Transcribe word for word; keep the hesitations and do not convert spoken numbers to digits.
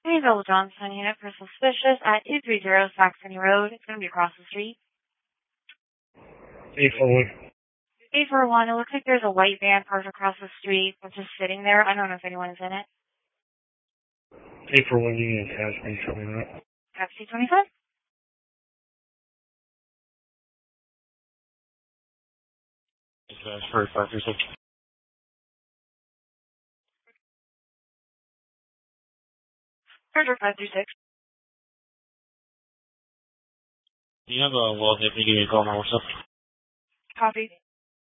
Greenville Johnson unit for suspicious at two three zero Saxony Road. It's going to be across the street. eight four one. eight four one, it looks like there's a white van parked across the street that's just sitting there. I don't know if anyone's in it. eight four one Union Tasman, show me that. Taxi twenty-five. That's for five three six. Charger five three six. Do you have a wall hit me? Give me a call on my WhatsApp. Copy.